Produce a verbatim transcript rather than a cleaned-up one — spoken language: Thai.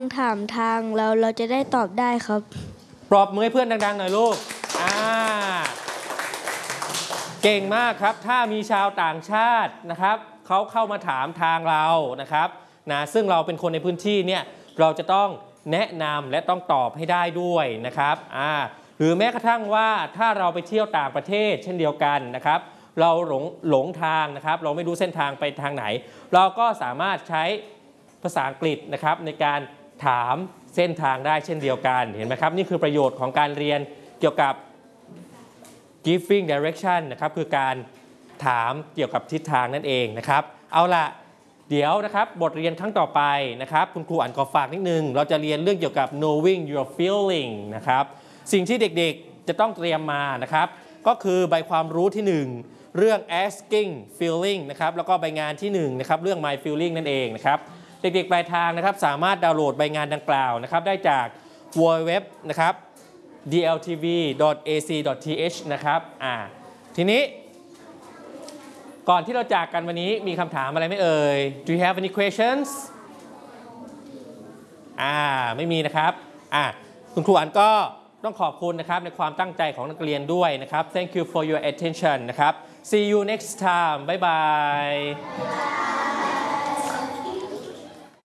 ถามทางเราเราจะได้ตอบได้ครับปรบมือให้เพื่อนดังๆหน่อยลูกอ่าเก่งมากครับถ้ามีชาวต่างชาตินะครับเขาเข้ามาถามทางเรานะครับนะซึ่งเราเป็นคนในพื้นที่เนี่ยเราจะต้องแนะนำและต้องตอบให้ได้ด้วยนะครับอ่าหรือแม้กระทั่งว่าถ้าเราไปเที่ยวต่างประเทศเช่นเดียวกันนะครับเราหลงหลงทางนะครับเราไม่รู้เส้นทางไปทางไหนเราก็สามารถใช้ภาษาอังกฤษนะครับในการถามเส้นทางได้เช่นเดียวกันเห็นไหมครับนี่คือประโยชน์ของการเรียนเกี่ยวกับ giving direction นะครับคือการถามเกี่ยวกับทิศทางนั่นเองนะครับเอาล่ะเดี๋ยวนะครับบทเรียนครั้งต่อไปนะครับคุณครูอ่านขอฝากนิดนึงเราจะเรียนเรื่องเกี่ยวกับ knowing your feeling นะครับสิ่งที่เด็กๆจะต้องเตรียมมานะครับก็คือใบความรู้ที่หนึ่งเรื่อง asking feeling นะครับแล้วก็ใบงานที่หนึ่งนะครับเรื่อง my feeling นั่นเองนะครับเด็กๆปลายทางนะครับสามารถดาวน์โหลดใบงานดังกล่าวนะครับได้จาก ดับเบิลยู ดับเบิลยู ดับเบิลยู ดอท นะครับ ดี แอล ที วี ดอท เอ ซี ดอท ที เอช นะครับอ่าทีนี้ก่อนที่เราจากกันวันนี้มีคำถามอะไรไหมเอ่ย Do you have any questions อ่าไม่มีนะครับอ่าคุณครูอันก็ต้องขอบคุณนะครับในความตั้งใจของนักเรียนด้วยนะครับ Thank you for your attention นะครับ See you next time บ๊ายบาย